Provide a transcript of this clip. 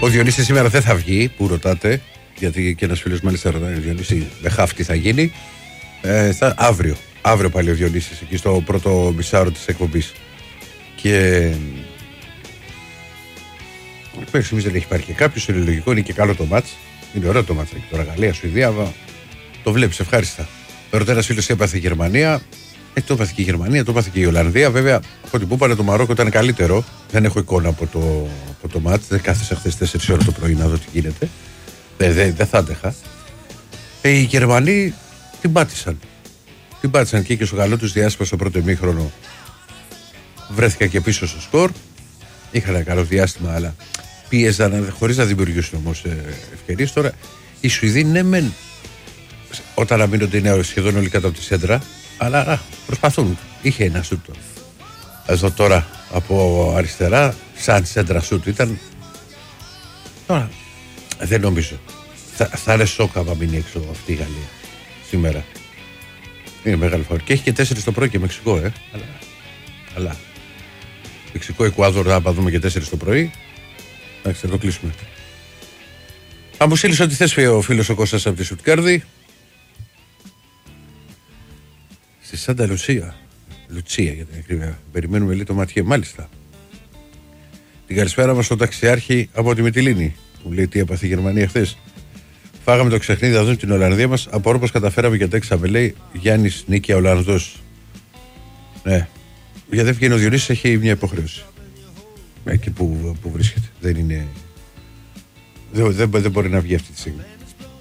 Ο Διονύσης σήμερα δεν θα βγει, που ρωτάτε, γιατί και ένας φίλος μάλιστα ρωτάει, Διονύση, με χάφτη θα γίνει. Αύριο πάλι ο Διονύσης, εκεί στο πρώτο μισάωρο της εκπομπής. Και μέχρι στιγμής δεν έχει πάρει και κάποιος, είναι λογικό, είναι και καλό το μάτς. Είναι ωραίο το μάτς εκεί τώρα, Γαλλία, Σουηδία, το βλέπεις ευχάριστα. Ρωτάει ένας φίλος τι έπαθε η Γερμανία. Το έπαθε και η Γερμανία, το έπαθε και η Ολλανδία. Βέβαια, από ό,τι που είπανε, το Μαρόκο ήταν καλύτερο. Δεν έχω εικόνα από το μάτς. Δεν κάθισα χθες 4 ώρα το πρωί να δω τι γίνεται. Δεν θα άντεχα. Οι Γερμανοί την πάτησαν. Την πάτησαν και στο καλό τους διάστημα στο πρώτο ημίχρονο. Βρέθηκα και πίσω στο σκορ. Είχαν ένα καλό διάστημα, αλλά πίεζαν χωρίς να δημιουργήσουν όμως ευκαιρίες. Τώρα οι Σουηδοί ναι, μεν όταν αμήνονται είναι σχεδόν όλοι κάτω από τη σέντρα, αλλά προσπαθούν. Είχε ένα σούτ. Εδώ τώρα από αριστερά, σαν σέντρα σούτ ήταν. Τώρα δεν νομίζω. Θα είναι σοκ άμα μείνει έξω αυτή η Γαλλία σήμερα. Είναι μεγάλη φορά. Και έχει και 4 το πρωί και Μεξικό, Αλλά. Μεξικό, Εκουάδορ, θα δούμε και 4 το πρωί. Εντάξει, θα το κλείσουμε. Αν μου στείλεις ό,τι θες ο φίλος ο Κώστας από τη Σουτκάρδη. Στη Σάντα Λουτσία για την ακρίβεια. Περιμένουμε λίγο το ματιέ, μάλιστα. Την καλησπέρα μας στον ταξιάρχη από τη Μυτιλήνη. Μου λέει τι έπαθε η Γερμανία χθες. Φάγαμε το ξεχνίδι, θα δούμε την Ολλανδία μας. Απορώ πως καταφέραμε και τέξαμε. Λέει Γιάννης Νίκια Ολλανδός. Ναι. Γιατί δεν βγαίνει ο Διονύσης, έχει μια υποχρέωση. Εκεί που βρίσκεται. Δεν είναι. Δεν μπορεί να βγει αυτή τη στιγμή.